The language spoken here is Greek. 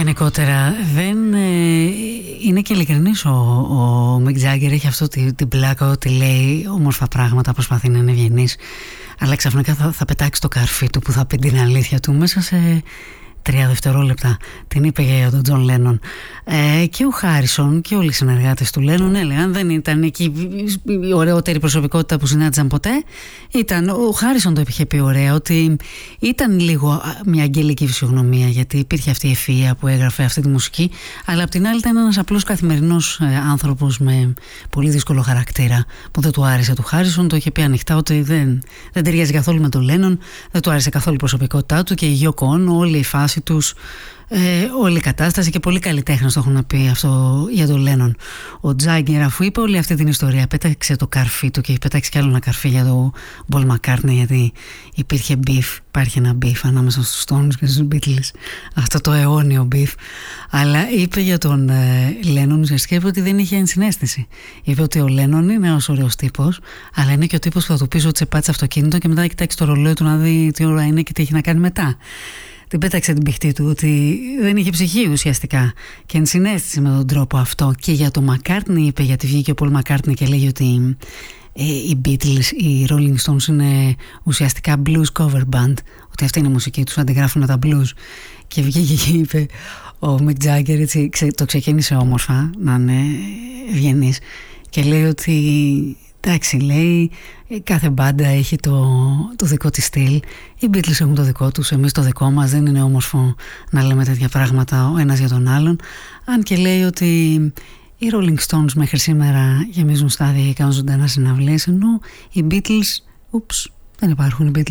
γενικότερα δεν είναι και ειλικρινής ο Μικ Τζάγκερ. Έχει αυτό την πλάκα ότι λέει όμορφα πράγματα, προσπαθεί να είναι ευγενής, αλλά ξαφνικά θα πετάξει το καρφί του που θα πει την αλήθεια του μέσα σε 3 δευτερόλεπτα. Την είπε για τον Τζον Λένον. Και ο Χάρισον και όλοι οι συνεργάτες του Λένον έλεγαν, δεν ήταν εκεί η ωραιότερη προσωπικότητα που συνάντησαν ποτέ. Ο Χάρισον το είχε πει ωραία, ότι ήταν λίγο μια αγγελική φυσιογνωμία, γιατί υπήρχε αυτή η ευφυΐα που έγραφε αυτή τη μουσική, αλλά απ' την άλλη ήταν ένας απλός καθημερινός άνθρωπος με πολύ δύσκολο χαρακτήρα που δεν του άρεσε του Χάρισον. Το είχε πει ανοιχτά ότι δεν ταιριάζει καθόλου με τον Λένον, δεν του άρεσε καθόλου η προσωπικότητά του και η Γιόκο Όνο, όλη η φάση τους, όλη η κατάσταση, και πολλοί καλλιτέχνες το έχουν πει αυτό για τον Λένον. Ο Τζάγκερ, αφού είπε όλη αυτή την ιστορία, πέταξε το καρφί του και έχει πετάξει κι άλλο ένα καρφί για τον Πολ Μακκάρτνι, γιατί υπάρχει ένα beef ανάμεσα στους Stones και στους Beatles, αυτό το αιώνιο beef. Αλλά είπε για τον Λένον ουσιαστικά ότι δεν είχε ενσυναίσθηση. Είπε ότι ο Λένον είναι ένας ωραίος τύπος, αλλά είναι και ο τύπος που θα του πεις ότι σε πάτησε αυτοκίνητο και μετά να κοιτάξει το ρολόι του να δει τι ώρα είναι και τι έχει να κάνει μετά. Την πέταξε την πηχτή του ότι δεν είχε ψυχή ουσιαστικά και ενσυναίσθηση με τον τρόπο αυτό. Και για τον Μακκάρτνι είπε, γιατί βγήκε ο Πολ Μακκάρτνι και λέγει ότι οι Beatles, οι Rolling Stones είναι ουσιαστικά blues cover band, ότι αυτή είναι η μουσική τους, αντιγράφουν τα blues. Και βγήκε και είπε ο Μικ Τζάγκερ, έτσι το ξεκίνησε όμορφα, να είναι ευγενής, και λέει ότι εντάξει, λέει, κάθε μπάντα έχει το δικό της στυλ. Οι Beatles έχουν το δικό τους, εμείς το δικό μας. Δεν είναι όμορφο να λέμε τέτοια πράγματα ο ένας για τον άλλον. Αν και λέει ότι οι Rolling Stones μέχρι σήμερα γεμίζουν στάδια και κάνουν ζωντανά συναυλίες, ενώ οι Beatles, δεν υπάρχουν οι Beatles.